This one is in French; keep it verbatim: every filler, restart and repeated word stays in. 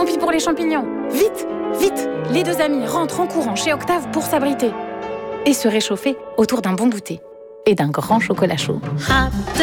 Tant pis pour les champignons. Vite, vite, les deux amis rentrent en courant chez Octave pour s'abriter et se réchauffer autour d'un bon goûter et d'un grand chocolat chaud.